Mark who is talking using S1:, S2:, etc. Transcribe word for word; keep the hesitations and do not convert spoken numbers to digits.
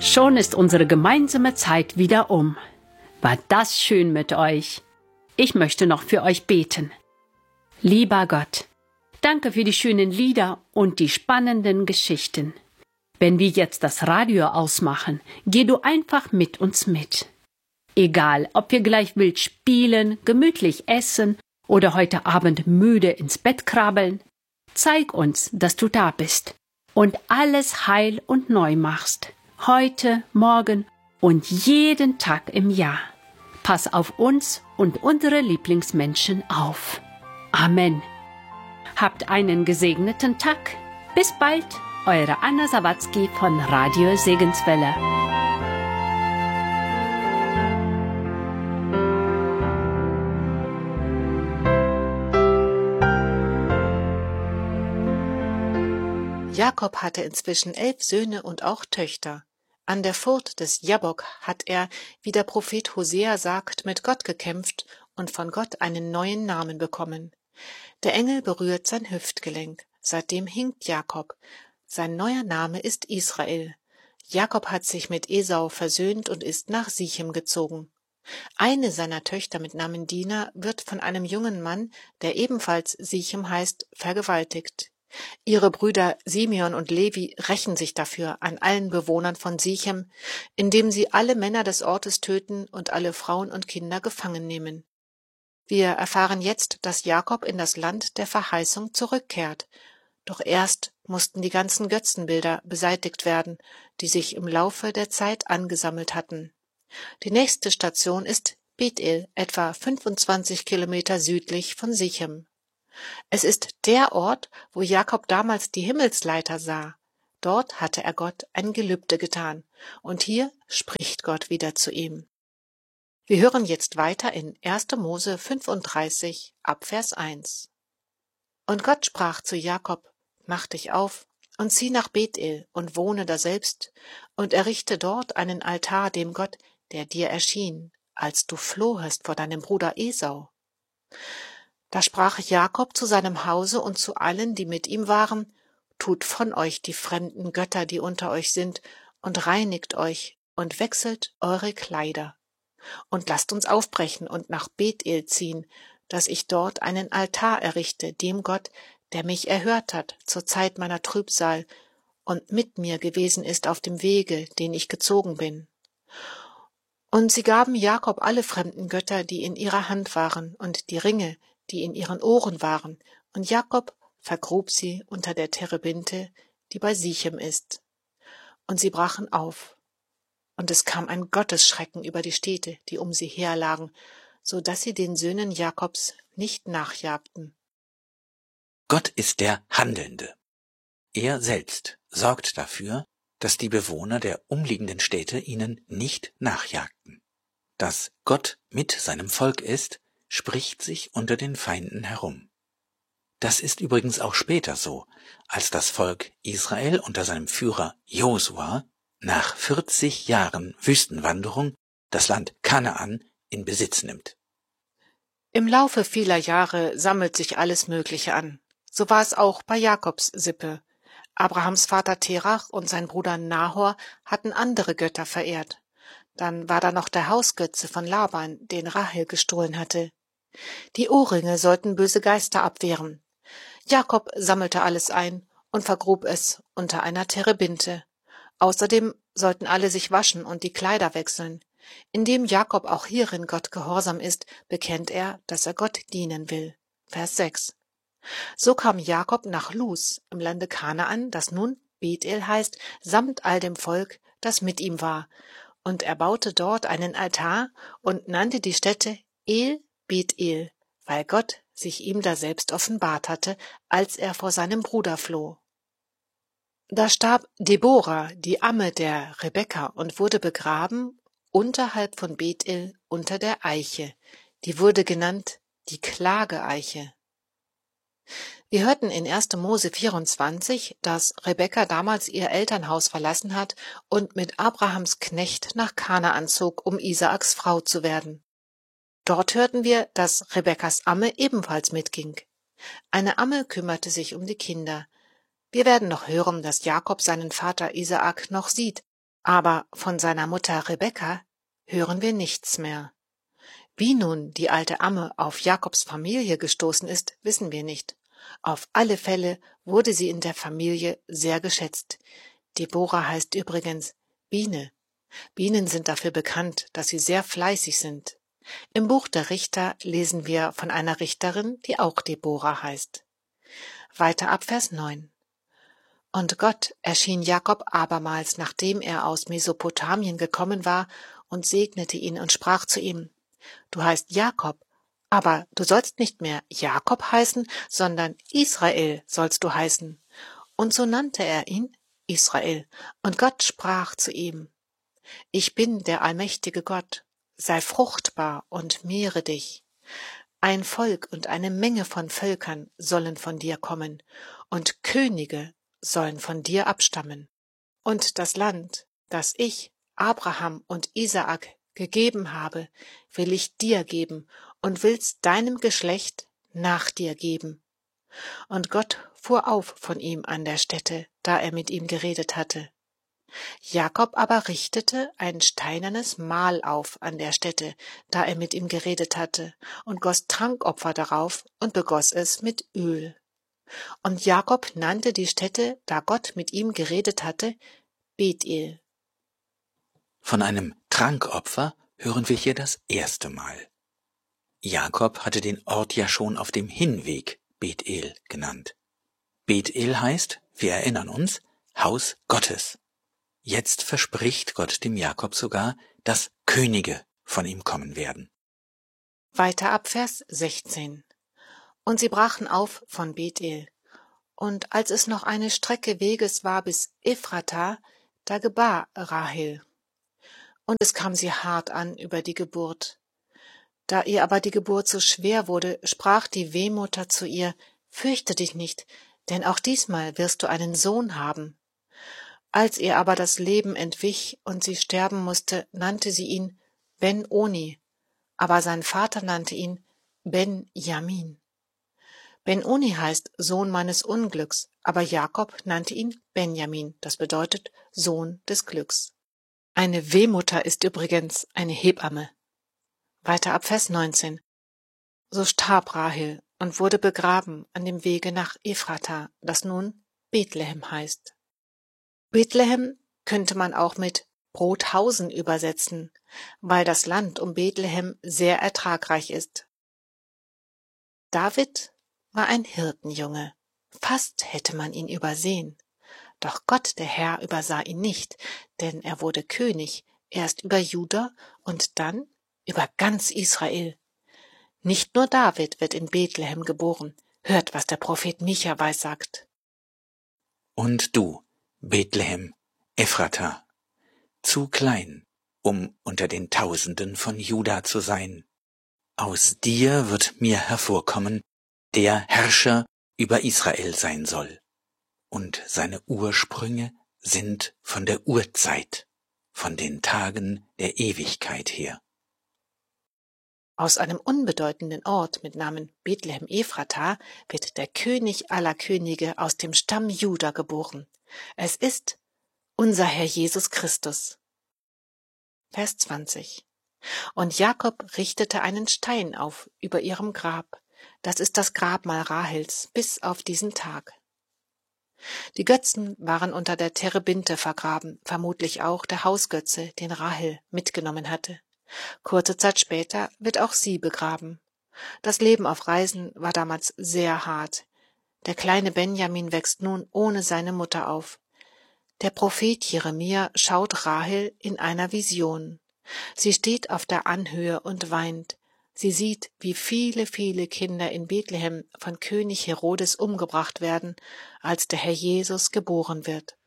S1: Schon ist unsere gemeinsame Zeit wieder um. War das schön mit euch? Ich möchte noch für euch beten. Lieber Gott, danke für die schönen Lieder und die spannenden Geschichten. Wenn wir jetzt das Radio ausmachen, geh du einfach mit uns mit. Egal, ob wir gleich wild spielen, gemütlich essen oder heute Abend müde ins Bett krabbeln, zeig uns, dass du da bist und alles heil und neu machst. Heute, morgen und jeden Tag im Jahr. Pass auf uns und unsere Lieblingsmenschen auf. Amen. Habt einen gesegneten Tag. Bis bald, eure Anna Sawatzki von Radio Segenswelle.
S2: Jakob hatte inzwischen elf Söhne und auch Töchter. An der Furt des Jabbok hat er, wie der Prophet Hosea sagt, mit Gott gekämpft und von Gott einen neuen Namen bekommen. Der Engel berührt sein Hüftgelenk. Seitdem hinkt Jakob. Sein neuer Name ist Israel. Jakob hat sich mit Esau versöhnt und ist nach Sichem gezogen. Eine seiner Töchter mit Namen Dina wird von einem jungen Mann, der ebenfalls Sichem heißt, vergewaltigt. Ihre Brüder Simeon und Levi rächen sich dafür an allen Bewohnern von Sichem, indem sie alle Männer des Ortes töten und alle Frauen und Kinder gefangen nehmen. Wir erfahren jetzt, dass Jakob in das Land der Verheißung zurückkehrt. Doch erst mussten die ganzen Götzenbilder beseitigt werden, die sich im Laufe der Zeit angesammelt hatten. Die nächste Station ist Bethel, etwa fünfundzwanzig Kilometer südlich von Sichem. Es ist der Ort, wo Jakob damals die Himmelsleiter sah. Dort hatte er Gott ein Gelübde getan, und hier spricht Gott wieder zu ihm. Wir hören jetzt weiter in erster Mose fünfunddreißig, ab Vers eins. Und Gott sprach zu Jakob: Mach dich auf und zieh nach Bethel und wohne daselbst und errichte dort einen Altar dem Gott, der dir erschien, als du flohest vor deinem Bruder Esau. Da sprach Jakob zu seinem Hause und zu allen, die mit ihm waren: Tut von euch die fremden Götter, die unter euch sind, und reinigt euch und wechselt eure Kleider. Und lasst uns aufbrechen und nach Bethel ziehen, dass ich dort einen Altar errichte, dem Gott, der mich erhört hat zur Zeit meiner Trübsal und mit mir gewesen ist auf dem Wege, den ich gezogen bin. Und sie gaben Jakob alle fremden Götter, die in ihrer Hand waren, und die Ringe, die in ihren Ohren waren, und Jakob vergrub sie unter der Terebinte, die bei Sichem ist. Und sie brachen auf. Und es kam ein Gottesschrecken über die Städte, die um sie her lagen, so dass sie den Söhnen Jakobs nicht nachjagten.
S3: Gott ist der Handelnde. Er selbst sorgt dafür, dass die Bewohner der umliegenden Städte ihnen nicht nachjagten. Dass Gott mit seinem Volk ist, spricht sich unter den Feinden herum. Das ist übrigens auch später so, als das Volk Israel unter seinem Führer Josua nach vierzig Jahren Wüstenwanderung das Land Kanaan in Besitz nimmt.
S2: Im Laufe vieler Jahre sammelt sich alles Mögliche an. So war es auch bei Jakobs Sippe. Abrahams Vater Terach und sein Bruder Nahor hatten andere Götter verehrt. Dann war da noch der Hausgötze von Laban, den Rahel gestohlen hatte. Die Ohrringe sollten böse Geister abwehren. Jakob sammelte alles ein und vergrub es unter einer Terebinte. Außerdem sollten alle sich waschen und die Kleider wechseln. Indem Jakob auch hierin Gott gehorsam ist, bekennt er, dass er Gott dienen will. Vers sechs. So kam Jakob nach Luz im Lande Kanaan, das nun Bethel heißt, samt all dem Volk, das mit ihm war. Und er baute dort einen Altar und nannte die Stätte El Bethel, weil Gott sich ihm daselbst offenbart hatte, als er vor seinem Bruder floh. Da starb Deborah, die Amme der Rebekka, und wurde begraben unterhalb von Bethel unter der Eiche. Die wurde genannt die Klageeiche. Wir hörten in erster Mose vierundzwanzig, dass Rebekka damals ihr Elternhaus verlassen hat und mit Abrahams Knecht nach Kanaan zog, um Isaaks Frau zu werden. Dort hörten wir, dass Rebekkas Amme ebenfalls mitging. Eine Amme kümmerte sich um die Kinder. Wir werden noch hören, dass Jakob seinen Vater Isaak noch sieht, Aber von seiner Mutter Rebekka hören wir nichts mehr. Wie nun die alte Amme auf Jakobs Familie gestoßen ist, wissen wir nicht. Auf alle Fälle wurde sie in der Familie sehr geschätzt. Deborah heißt übrigens Biene. Bienen sind dafür bekannt, dass sie sehr fleißig sind. Im Buch der Richter lesen wir von einer Richterin, die auch Deborah heißt. Weiter ab Vers neun. Und Gott erschien Jakob abermals, nachdem er aus Mesopotamien gekommen war, und segnete ihn und sprach zu ihm: Du heißt Jakob, aber du sollst nicht mehr Jakob heißen, sondern Israel sollst du heißen. Und so nannte er ihn Israel. Und Gott sprach zu ihm: Ich bin der allmächtige Gott, sei fruchtbar und mehre dich. Ein Volk und eine Menge von Völkern sollen von dir kommen, und Könige sollen von dir abstammen. Und das Land, das ich Abraham und Isaak gegeben habe, will ich dir geben und will's deinem Geschlecht nach dir geben. Und Gott fuhr auf von ihm an der Stätte, da er mit ihm geredet hatte. Jakob aber richtete ein steinernes Mahl auf an der Stätte, da er mit ihm geredet hatte, und goss Trankopfer darauf und begoss es mit Öl. Und Jakob nannte die Stätte, da Gott mit ihm geredet hatte, Bethel.
S3: Von einem Trankopfer hören wir hier das erste Mal. Jakob hatte den Ort ja schon auf dem Hinweg Bethel genannt. Bethel heißt, wir erinnern uns, Haus Gottes. Jetzt verspricht Gott dem Jakob sogar, dass Könige von ihm kommen werden.
S2: Weiter ab Vers sechzehn. Und sie brachen auf von Bethel. Und als es noch eine Strecke Weges war bis Ephrata, da gebar Rahel. Und es kam sie hart an über die Geburt. Da ihr aber die Geburt so schwer wurde, sprach die Wehmutter zu ihr: Fürchte dich nicht, denn auch diesmal wirst du einen Sohn haben. Als ihr aber das Leben entwich und sie sterben musste, nannte sie ihn Ben-Oni, aber sein Vater nannte ihn Ben-Jamin. Ben-Oni heißt Sohn meines Unglücks, aber Jakob nannte ihn Benjamin, das bedeutet Sohn des Glücks. Eine Wehmutter ist übrigens eine Hebamme. Weiter ab Vers neunzehn. So starb Rahel und wurde begraben an dem Wege nach Ephrata, das nun Bethlehem heißt. Bethlehem könnte man auch mit Brothausen übersetzen, weil das Land um Bethlehem sehr ertragreich ist. David war ein Hirtenjunge, fast hätte man ihn übersehen. Doch Gott, der Herr, übersah ihn nicht, denn er wurde König, erst über Juda und dann über ganz Israel. Nicht nur David wird in Bethlehem geboren. Hört, was der Prophet Micha weissagt.
S3: Und du, Bethlehem, Ephrata, zu klein, um unter den Tausenden von Juda zu sein. Aus dir wird mir hervorkommen, der Herrscher über Israel sein soll. Und seine Ursprünge sind von der Urzeit, von den Tagen der Ewigkeit her.
S2: Aus einem unbedeutenden Ort mit Namen Bethlehem Ephrata wird der König aller Könige aus dem Stamm Juda geboren. Es ist unser Herr Jesus Christus. Vers zwanzig. Und Jakob richtete einen Stein auf über ihrem Grab. Das ist das Grabmal Rahels bis auf diesen Tag. Die Götzen waren unter der Terebinte vergraben, vermutlich auch der Hausgötze, den Rahel mitgenommen hatte. Kurze Zeit später wird auch sie begraben. Das Leben auf Reisen war damals sehr hart. Der kleine Benjamin wächst nun ohne seine Mutter auf. Der Prophet Jeremia schaut Rahel in einer Vision. Sie steht auf der Anhöhe und weint. Sie sieht, wie viele, viele Kinder in Bethlehem von König Herodes umgebracht werden, als der Herr Jesus geboren wird.